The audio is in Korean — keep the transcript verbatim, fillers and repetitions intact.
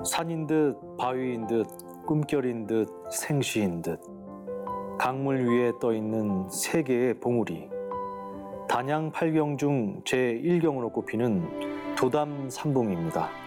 산인 듯 바위인 듯 꿈결인 듯 생시인 듯 강물 위에 떠있는 세 개의 봉우리. 단양 팔경 중 제일 경으로 꼽히는 도담 삼봉입니다.